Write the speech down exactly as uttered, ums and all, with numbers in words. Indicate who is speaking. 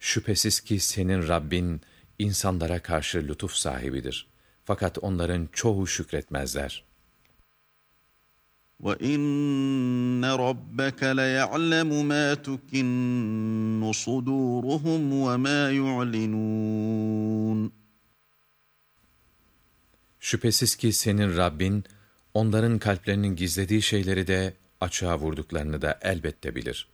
Speaker 1: Şüphesiz ki senin Rabbin insanlara karşı lütuf sahibidir. Fakat onların çoğu şükretmezler.
Speaker 2: وَإِنَّ رَبَّكَ لَيَعْلَمُ مَا تُكِنُّ صُدُورُهُمْ وَمَا يُعْلِنُونَ
Speaker 1: Şüphesiz ki senin Rabbin, onların kalplerinin gizlediği şeyleri de açığa vurduklarını da elbette bilir.